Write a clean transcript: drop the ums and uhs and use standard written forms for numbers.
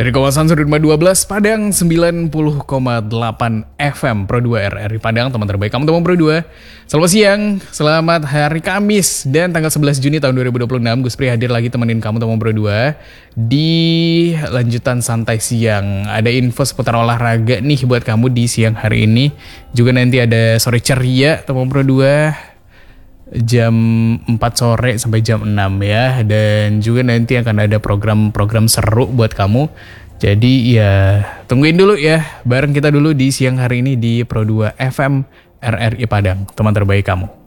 Dari kawasan Sudirman 12, Padang 90,8 FM Pro 2 RRI Padang, teman terbaik kamu teman Pro 2. Selamat siang, selamat hari Kamis dan tanggal 11 Juni tahun 2026. Gus Pri hadir lagi temenin kamu teman Pro 2 di lanjutan santai siang. Ada info seputar olahraga nih buat kamu di siang hari ini. Juga nanti ada sore ceria teman Pro 2. Jam 4 sore sampai jam 6 ya. Dan juga nanti akan ada program-program seru buat kamu. Jadi ya tungguin dulu ya. Bareng kita dulu di siang hari ini di Pro 2 FM RRI Padang, teman terbaik kamu.